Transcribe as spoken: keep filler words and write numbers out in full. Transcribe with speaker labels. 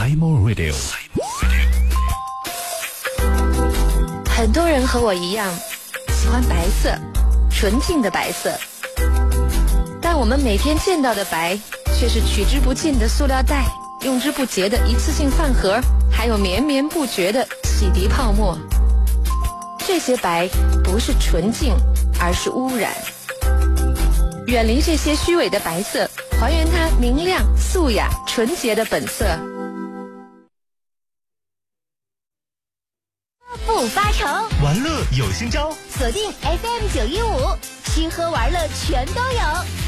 Speaker 1: Simon Radio。
Speaker 2: 很多人和我一样，喜欢白色，纯净的白色。但我们每天见到的白，却是取之不尽的塑料袋，用之不竭的一次性饭盒，还有绵绵不绝的洗涤泡沫。这些白不是纯净，而是污染。远离这些虚伪的白色，还原它明亮、素雅、纯洁的本色。
Speaker 3: 不发愁，
Speaker 4: 玩乐有新招，
Speaker 3: 锁定 F M 九一五，吃喝玩乐全都有。